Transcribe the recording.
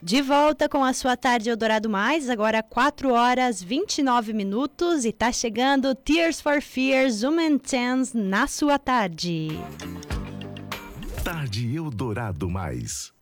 De volta com a sua tarde Eldorado Mais, agora 4 horas 29 minutos e tá chegando Tears for Fears, Zoom Intense na sua tarde. Tarde Eldorado Mais.